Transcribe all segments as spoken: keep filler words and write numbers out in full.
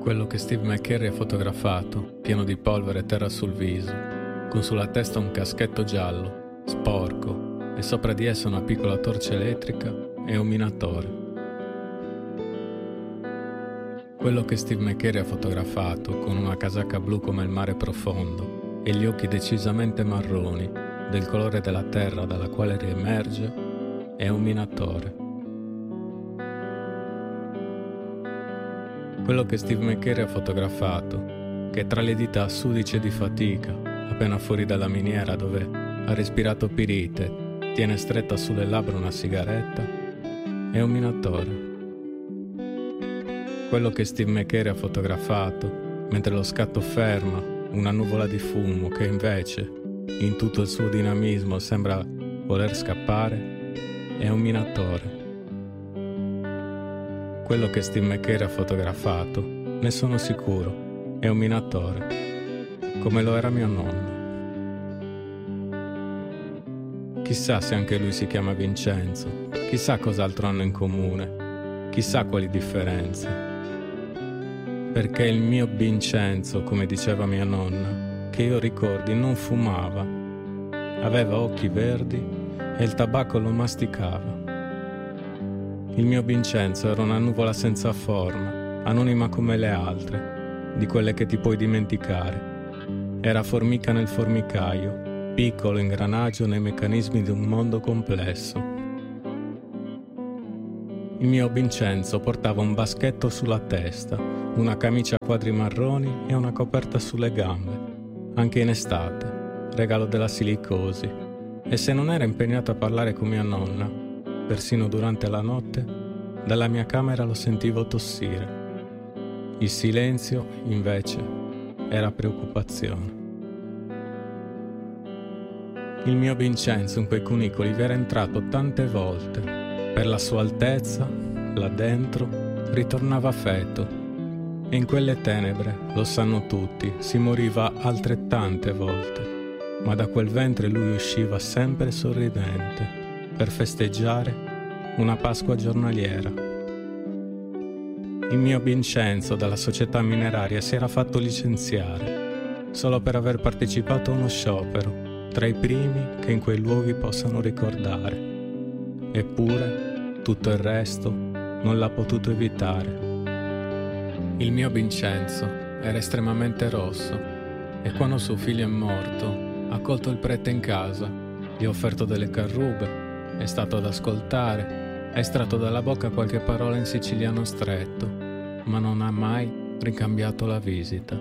Quello che Steve McCurry ha fotografato, pieno di polvere e terra sul viso, con sulla testa un caschetto giallo, sporco, e sopra di esso una piccola torcia elettrica e un minatore. Quello che Steve McCurry ha fotografato, con una casacca blu come il mare profondo e gli occhi decisamente marroni, del colore della terra dalla quale riemerge, è un minatore. Quello che Steve McCurry ha fotografato, che tra le dita sudice di fatica, appena fuori dalla miniera dove ha respirato pirite, tiene stretta sulle labbra una sigaretta, è un minatore. Quello che Steve McCurry ha fotografato, mentre lo scatto ferma una nuvola di fumo che invece, in tutto il suo dinamismo, sembra voler scappare, è un minatore. Quello che Steve McCurry ha fotografato, ne sono sicuro, è un minatore, come lo era mio nonno. Chissà se anche lui si chiama Vincenzo, chissà cos'altro hanno in comune, chissà quali differenze. Perché il mio Vincenzo, come diceva mia nonna, che io ricordi non fumava, aveva occhi verdi e il tabacco lo masticava. Il mio Vincenzo era una nuvola senza forma, anonima come le altre, di quelle che ti puoi dimenticare. Era formica nel formicaio, piccolo ingranaggio nei meccanismi di un mondo complesso. Il mio Vincenzo portava un baschetto sulla testa, una camicia a quadri marroni e una coperta sulle gambe, anche in estate, regalo della silicosi. E se non era impegnato a parlare con mia nonna, persino durante la notte, dalla mia camera lo sentivo tossire. Il silenzio, invece, era preoccupazione. Il mio Vincenzo in quei cunicoli vi era entrato tante volte. Per la sua altezza, là dentro, ritornava feto. E in quelle tenebre, lo sanno tutti, si moriva altrettante volte. Ma da quel ventre lui usciva sempre sorridente, per festeggiare una Pasqua giornaliera. Il mio Vincenzo dalla società mineraria si era fatto licenziare solo per aver partecipato a uno sciopero, tra i primi che in quei luoghi possano ricordare. Eppure tutto il resto non l'ha potuto evitare. Il mio Vincenzo era estremamente rosso e quando suo figlio è morto ha colto il prete in casa, gli ha offerto delle carrube, è stato ad ascoltare, ha estratto dalla bocca qualche parola in siciliano stretto, ma non ha mai ricambiato la visita.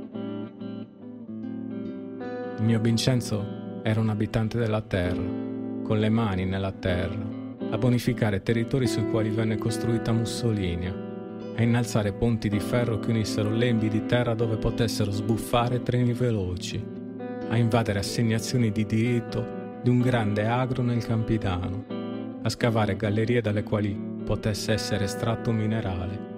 Il mio Vincenzo era un abitante della terra, con le mani nella terra, a bonificare territori sui quali venne costruita Mussolini, a innalzare ponti di ferro che unissero lembi di terra dove potessero sbuffare treni veloci, a invadere assegnazioni di diritto di un grande agro nel Campidano, a scavare gallerie dalle quali potesse essere estratto un minerale.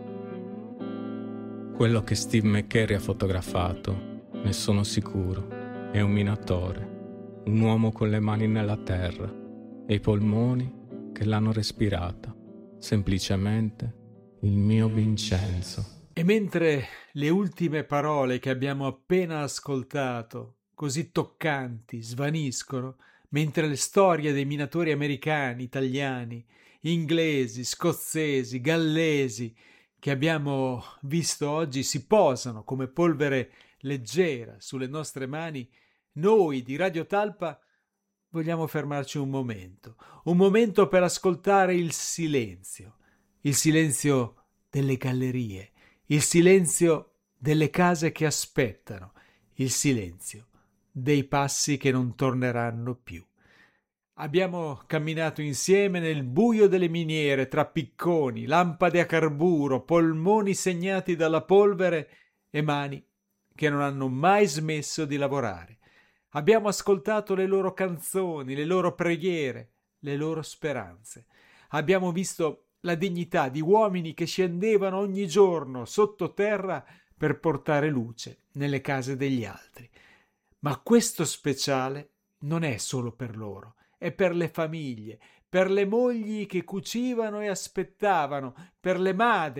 Quello che Steve McCurry ha fotografato, ne sono sicuro, è un minatore, un uomo con le mani nella terra e i polmoni che l'hanno respirata, semplicemente il mio Vincenzo. E mentre le ultime parole che abbiamo appena ascoltato, così toccanti, svaniscono, mentre le storie dei minatori americani, italiani, inglesi, scozzesi, gallesi che abbiamo visto oggi si posano come polvere leggera sulle nostre mani, noi di Radio Talpa vogliamo fermarci un momento, un momento per ascoltare il silenzio, il silenzio delle gallerie, il silenzio delle case che aspettano, il silenzio dei passi che non torneranno più. Abbiamo camminato insieme nel buio delle miniere, tra picconi, lampade a carburo, polmoni segnati dalla polvere e mani che non hanno mai smesso di lavorare. Abbiamo ascoltato le loro canzoni, le loro preghiere, le loro speranze. Abbiamo visto la dignità di uomini che scendevano ogni giorno sottoterra per portare luce nelle case degli altri. Ma questo speciale non è solo per loro, è per le famiglie, per le mogli che cucivano e aspettavano, per le madri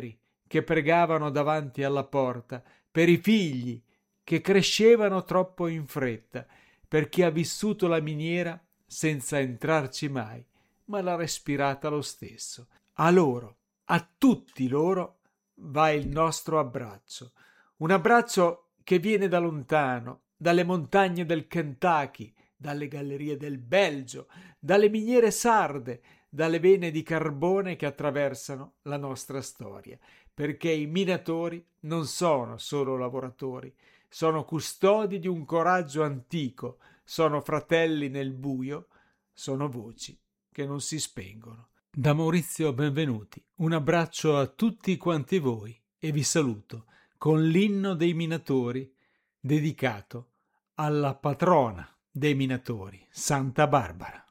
che pregavano davanti alla porta, per i figli che crescevano troppo in fretta, per chi ha vissuto la miniera senza entrarci mai, ma l'ha respirata lo stesso. A loro, a tutti loro, va il nostro abbraccio. Un abbraccio che viene da lontano, dalle montagne del Kentucky, dalle gallerie del Belgio, dalle miniere sarde, dalle vene di carbone che attraversano la nostra storia, perché i minatori non sono solo lavoratori, sono custodi di un coraggio antico, sono fratelli nel buio, sono voci che non si spengono. Da Maurizio Benvenuti, un abbraccio a tutti quanti voi e vi saluto con l'inno dei minatori dedicato alla patrona dei minatori, Santa Barbara.